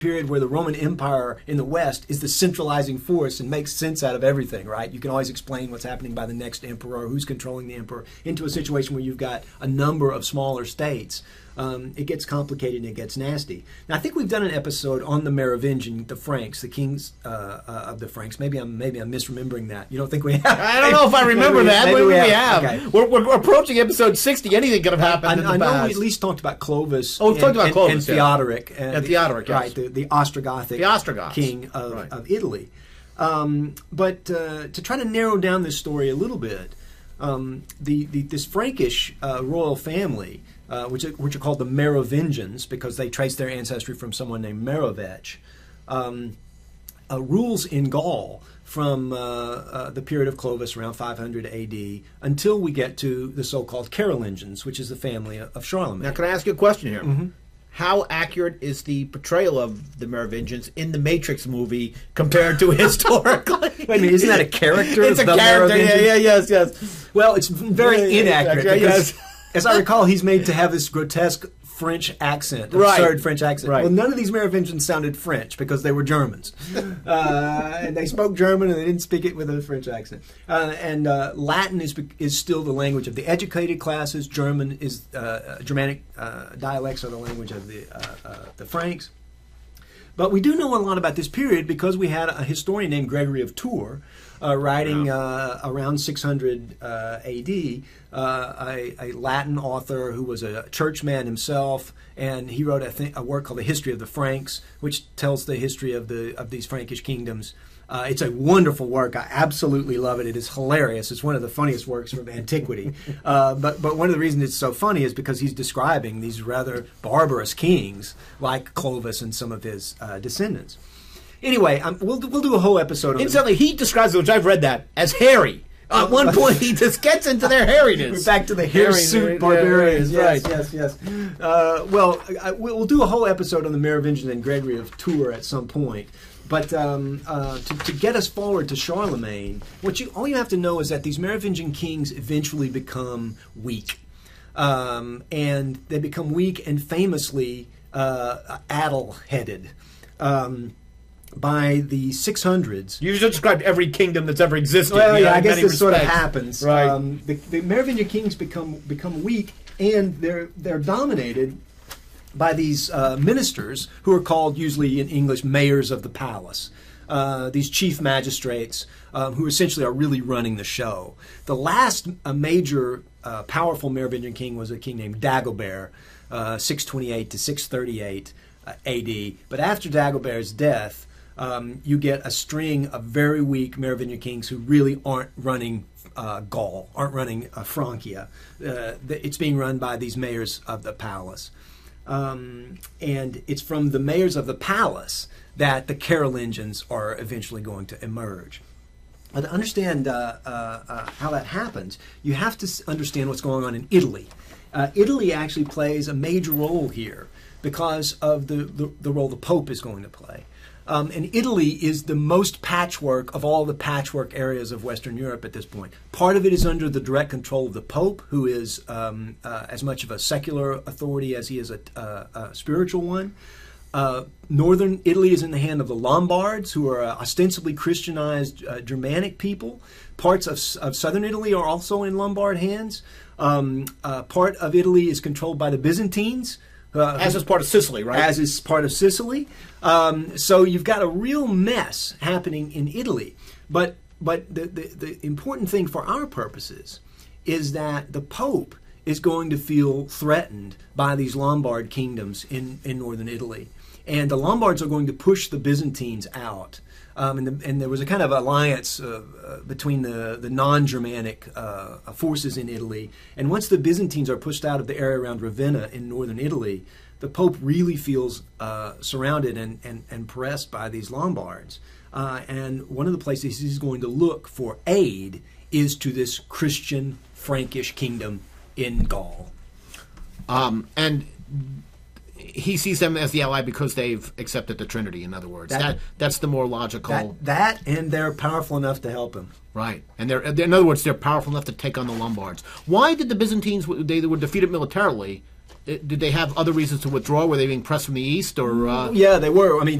period where the Roman Empire in the West is the centralizing force and makes sense out of everything, right? You can always explain what's happening by the next emperor, who's controlling the emperor, into a situation where you've got a number of smaller states. It gets complicated and it gets nasty. Now, I think we've done an episode on the Merovingian, the Franks, the kings of the Franks. Maybe I'm misremembering that. You don't think we have? I don't know if I remember that. Maybe we have. Okay. We're approaching episode 60. Anything could have happened in the I know past. we at least talked about Clovis. Oh, we talked about Clovis, and Theodoric. And Theodoric, yes. Right, the Ostrogothic king of Italy. But to try to narrow down this story a little bit, this Frankish royal family, which are called the Merovingians because they trace their ancestry from someone named Merovech, rules in Gaul from the period of Clovis around 500 AD until we get to the so-called Carolingians, which is the family of Charlemagne. Now, can I ask you a question here? Mm-hmm. How accurate is the portrayal of the Merovingians in the Matrix movie compared to historically? Wait a minute, isn't that a character? It's a character, yes. Well, it's very inaccurate because, yes. as I recall, he's made to have this grotesque French accent, absurd French accent. Right. Well, none of these Merovingians sounded French because they were Germans. And they spoke German and they didn't speak it with a French accent. And Latin is still the language of the educated classes. German is Germanic dialects are the language of the Franks. But we do know a lot about this period because we had a historian named Gregory of Tours writing around 600 A.D., a Latin author who was a churchman himself, and he wrote a work called The History of the Franks, which tells the history of these Frankish kingdoms. It's a wonderful work. I absolutely love it. It is hilarious. It's one of the funniest works from antiquity. But one of the reasons it's so funny is because he's describing these rather barbarous kings like Clovis and some of his descendants. Anyway, we'll do a whole episode on Incidentally, he describes it, which I've read that, as hairy. At one point, he just gets into their hairiness. We're back to the hirsute barbarians. Right. Yes. We'll do a whole episode on the Merovingians and Gregory of Tours at some point. But to get us forward to Charlemagne, all you have to know is that these Merovingian kings eventually become weak. And they become weak and famously addle-headed. By the 600s. You just described every kingdom that's ever existed. Well, yeah, I guess this sort of happens. Right. The Merovingian kings become weak, and they're dominated by these ministers who are called usually in English mayors of the palace. These chief magistrates who essentially are really running the show. The last major powerful Merovingian king was a king named Dagobert, 628 to 638 AD. But after Dagobert's death, you get a string of very weak Merovingian kings who really aren't running Gaul, aren't running Francia. It's being run by these mayors of the palace. And it's from the mayors of the palace that the Carolingians are eventually going to emerge. But to understand how that happens, you have to understand what's going on in Italy. Italy actually plays a major role here because of the role the Pope is going to play. And Italy is the most patchwork of all the patchwork areas of Western Europe at this point. Part of it is under the direct control of the Pope, who is as much of a secular authority as he is a spiritual one. Northern Italy is in the hand of the Lombards, who are ostensibly Christianized Germanic people. Parts of southern Italy are also in Lombard hands. Part of Italy is controlled by the Byzantines. As is part of Sicily, right? As is part of Sicily. So you've got a real mess happening in Italy. But the important thing for our purposes is that the Pope is going to feel threatened by these Lombard kingdoms in northern Italy. And the Lombards are going to push the Byzantines out. And there was a kind of alliance between the non-Germanic forces in Italy. And once the Byzantines are pushed out of the area around Ravenna in northern Italy, the Pope really feels surrounded and pressed by these Lombards. And one of the places he's going to look for aid is to this Christian Frankish kingdom in Gaul. And he sees them as the ally because they've accepted the Trinity, in other words. That's the more logical... That and they're powerful enough to help him. Right. And they're in other words, they're powerful enough to take on the Lombards. Why did the Byzantines, they were defeated militarily, did they have other reasons to withdraw? Were they being pressed from the east, or? Yeah, they were. I mean,